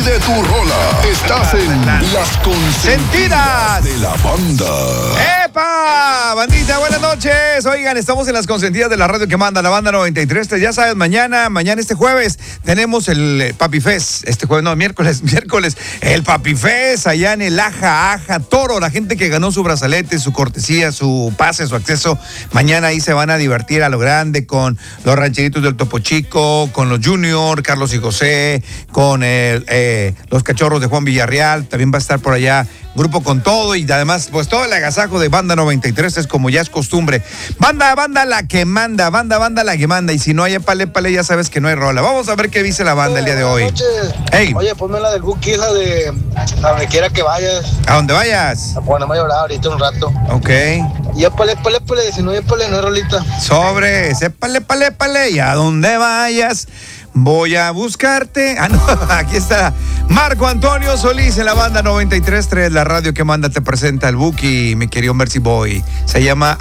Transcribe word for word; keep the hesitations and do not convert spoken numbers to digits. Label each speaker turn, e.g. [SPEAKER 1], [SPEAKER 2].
[SPEAKER 1] Pide tu rola. Estás en Las Consentidas de la Banda.
[SPEAKER 2] ¡Epa! Bandita, buenas noches. Oigan, estamos en Las Consentidas de la radio que manda la Banda noventa y tres. Ya sabes, mañana, mañana este jueves, tenemos el Papi Fest. Este jueves, no, miércoles, miércoles. El Papi Fest allá en el Aja, Aja, Toro. La gente que ganó su brazalete, su cortesía, su pase, su acceso. Mañana ahí se van a divertir a lo grande con los rancheritos del Topo Chico, con los Junior, Carlos y José, con el, eh, los cachorros de Juan Villarreal. También va a estar por allá Grupo Con Todo y además pues todo el agasajo de Banda noventa y tres es como ya es costumbre. Banda, banda la que manda, banda, banda la que manda y si no hay pale, pale ya sabes que no hay rola. Vamos a ver qué dice la banda el día de hoy.
[SPEAKER 3] Buenas noches.
[SPEAKER 2] Hey.
[SPEAKER 3] Oye, ponme la del Buki, la de a donde quiera que vayas.
[SPEAKER 2] A donde vayas.
[SPEAKER 3] A ponerme a llorar ahorita un rato.
[SPEAKER 2] Ok.
[SPEAKER 3] Y ya pale, pale, pale, si no hay pale, no hay rolita.
[SPEAKER 2] Sobre, sépale, pale, pale, y a donde vayas. Voy a buscarte. Ah, no, aquí está Marco Antonio Solís en la Banda noventa y tres tres, la radio que manda te presenta el Buki, mi querido Mercy Boy. Se llama